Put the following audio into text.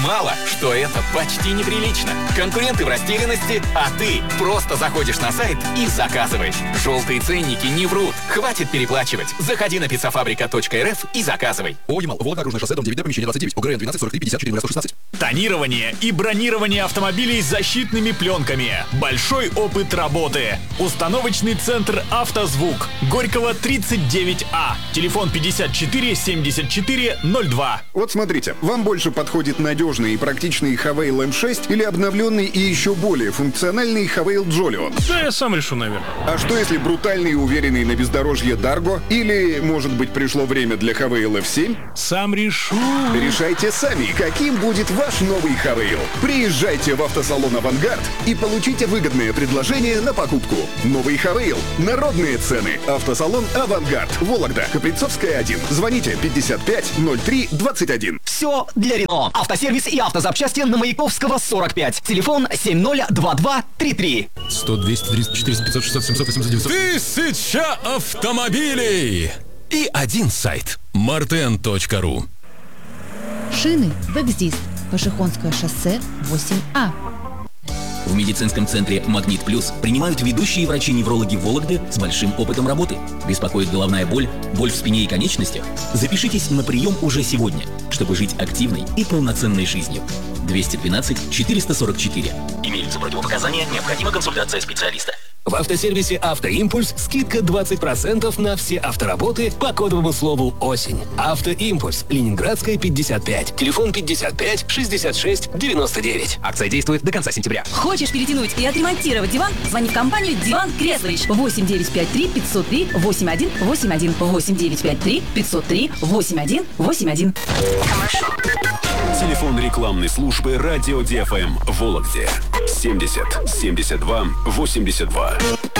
мало, что это почти неприлично. Конкуренты в растерянности, а ты просто заходишь на сайт и заказываешь. Желтые ценники не врут. Хватит переплачивать. Заходи на pizzafabrica.rf и заказывай. ООО «Ямал». Волга, Окружное шоссе, дом 9, помещение 29. ОГРН 12 43 54 116. Тонирование и бронирование автомобилей с защитными пленками. Большой опыт работы. Установочный центр «Автозвук». Горького, 39А. Телефон 54 74 02. Вот смотрите, вам больше подходит надежный и практичный Havail M6 или обновленный и еще более функциональный Havail Jolio? Да, я сам решу, наверное. А что если брутальный и уверенный на бездорожье Dargo? Или, может быть, пришло время для Havail F7? Сам решу. Решайте сами, каким будет ваш новый Havail. Приезжайте в автосалон «Авангард» и получите выгодное предложение на покупку. Новый Havail. Народные цены. Автосалон «Авангард». Вологда. Каприцовская, 1. Звоните 55 03 21. Все для Рено. Автосервис и автозапчасти на Маяковского, 45. Телефон 702233. 100, 200, 300, 400, 500, 600, 700, 800, 900. 1000 автомобилей! И один сайт. marten.ru. Шины «Векзист». Пашихонское шоссе, 8А. В медицинском центре «Магнит Плюс» принимают ведущие врачи-неврологи Вологды с большим опытом работы. Беспокоит головная боль, боль в спине и конечностях? Запишитесь на прием уже сегодня, чтобы жить активной и полноценной жизнью. 212 444. Имеются противопоказания, необходима консультация специалиста. В автосервисе «Автоимпульс» скидка 20% на все автоработы по кодовому слову «Осень». «Автоимпульс», Ленинградская, 55. Телефон 55 66 99. Акция действует до конца сентября. Хочешь перетянуть и отремонтировать диван? Звони в компанию «Диван Креслович». 8953 503 8181. 8953 503 8181. Телефон рекламной службы «Радио ДФМ» в Вологде. 70 72 82.